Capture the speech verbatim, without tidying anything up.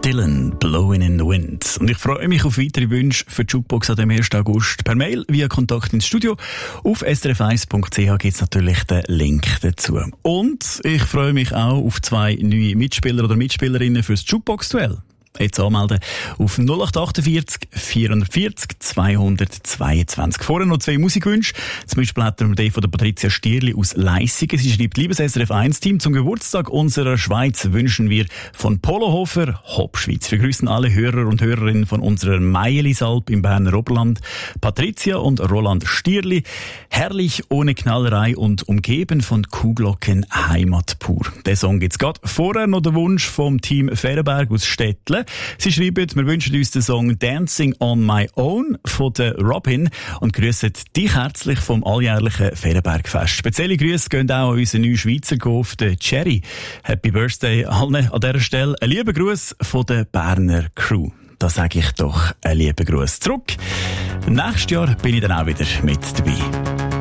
Dylan, Blowing in the Wind. Und ich freue mich auf weitere Wünsche für die Jukebox am ersten August per Mail via Kontakt ins Studio. Auf s r f eins punkt c h gibt es natürlich den Link dazu. Und ich freue mich auch auf zwei neue Mitspieler oder Mitspielerinnen fürs Jukebox-Duell. Jetzt anmelden auf null acht achtundvierzig vierhundertvierzig zweihundertzweiundzwanzig. Vorher noch zwei Musikwünsche. Zum Beispiel hat wir den von der Patricia Stierli aus Leissigen. Sie schreibt: Liebes S R F eins Team, zum Geburtstag unserer Schweiz wünschen wir von Polohofer Hopschweiz. Wir grüßen alle Hörer und Hörerinnen von unserer Meielisalp im Berner Oberland. Patricia und Roland Stierli. Herrlich, ohne Knallerei und umgeben von Kuhglocken, Heimat pur. Den Song gibt's gerade. Vorher noch der Wunsch vom Team Ferenberg aus Stettle. Sie schreiben, wir wünschen uns den Song Dancing on My Own von der Robin und grüssen dich herzlich vom alljährlichen Ferenbergfest. Spezielle Grüße gehen auch an unseren neuen Schweizer Golf, den Cherry. Happy Birthday allen an dieser Stelle. Ein lieber Gruß von der Berner Crew. Da sage ich doch einen lieben Gruß zurück. Nächstes Jahr bin ich dann auch wieder mit dabei.